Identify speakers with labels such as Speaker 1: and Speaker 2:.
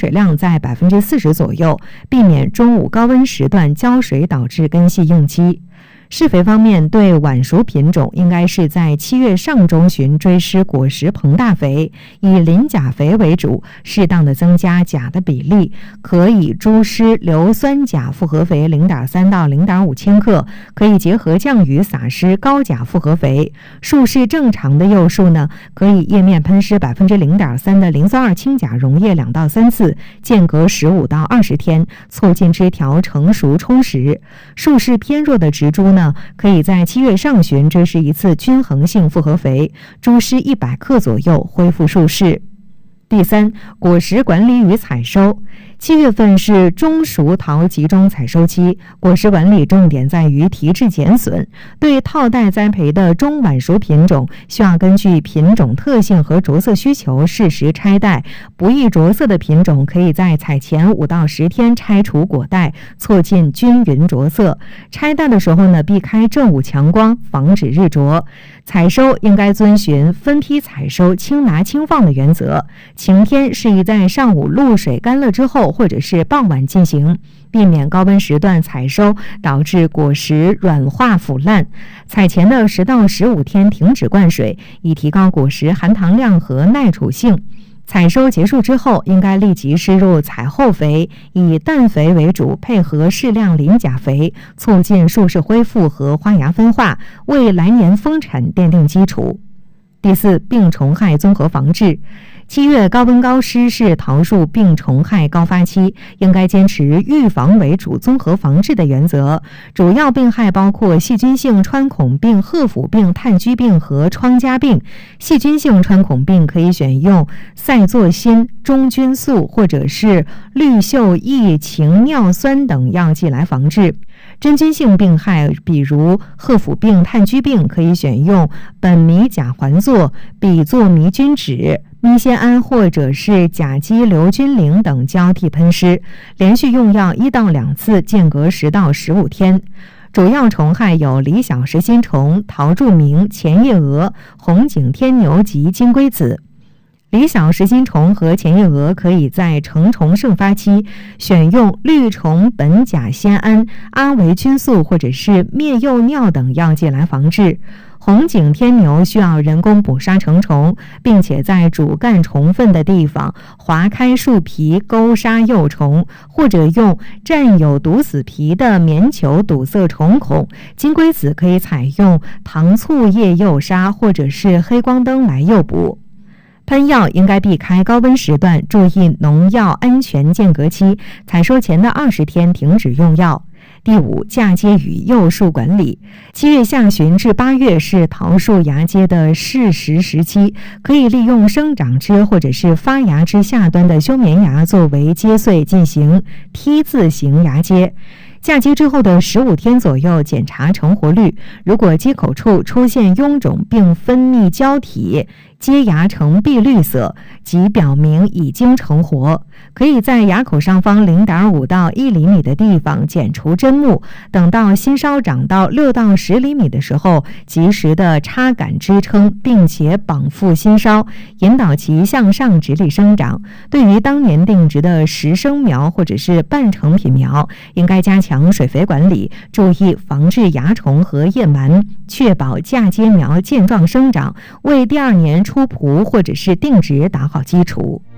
Speaker 1: 水量在40%左右，避免中午高温时段浇水导致根系应激。施肥方面，对晚熟品种应该是在7月上中旬追施果实膨大肥，以磷钾肥为主，适当的增加钾的比例，可以猪施硫酸钾复合肥 0.3 到 0.5 千克，可以结合降雨撒施高钾复合肥。树势正常的幼树呢，可以叶面喷施 0.3% 的磷酸二氢钾溶液2到3次，间隔15到20天，促进枝条成熟充实。树势偏弱的植株呢，可以在7月上旬追施一次均衡性复合肥，猪施100克左右，恢复树势。第三，果实管理与采收。7月份是中熟桃集中采收期，果实管理重点在于提质减损。对套袋栽培的中晚熟品种，需要根据品种特性和着色需求适时拆袋。不易着色的品种，可以在采前5到10天拆除果袋，促进均匀着色。拆袋的时候呢，避开正午强光，防止日着。采收应该遵循分批采收、轻拿轻放的原则。晴天适宜在上午露水干了之后，或者是傍晚进行，避免高温时段采收导致果实软化腐烂。采前的10到15天停止灌水，以提高果实含糖量和耐储性。采收结束之后，应该立即施入采后肥，以氮肥为主，配合适量磷钾肥，促进树势恢复和花芽分化，为来年丰产奠定基础。第四，病虫害综合防治。7月高温高湿是桃树病虫害高发期，应该坚持预防为主、综合防治的原则。主要病害包括细菌性穿孔病、褐腐病、炭疽病和疮痂病。细菌性穿孔病可以选用赛唑辛、中菌素或者是氯溴异氰尿酸等药剂来防治。真菌性病害，比如褐腐病、炭疽病，可以选用苯米甲环唑、吡唑迷菌酯、咪酰胺或者是甲基硫菌灵等交替喷施，连续用药1到2次，间隔10到15天。主要虫害有李小实心虫、桃柱鸣、前叶蛾、红颈天牛及金龟子。李小实心虫和前叶蛾可以在成虫盛发期选用绿虫苯甲酰胺、阿维菌素或者是灭幼尿等药剂来防治。红颈天牛需要人工捕杀成虫，并且在主干虫粪的地方划开树皮勾杀幼虫，或者用占有毒死皮的棉球堵塞虫孔。金龟子可以采用糖醋叶诱杀或者是黑光灯来诱捕。喷药应该避开高温时段，注意农药安全间隔期，采收前的20天停止用药。第五，嫁接与幼树管理。7月下旬至8月是桃树芽接的适时时期，可以利用生长枝或者是发芽枝下端的休眠芽作为接穗进行 T 字形芽接。嫁接之后的15天左右检查成活率，如果接口处出现臃肿并分泌胶体，接芽呈碧绿色，即表明已经成活。可以在芽口上方0.5到1厘米的地方剪除针木，等到新梢长到6到10厘米的时候，及时的插杆支撑，并且绑缚新梢，引导其向上直立生长。对于当年定植的实生苗或者是半成品苗，应该加强水肥管理，注意防治蚜虫和叶螨，确保嫁接苗健壮生长，为第2年出圃或者是定植打好基础。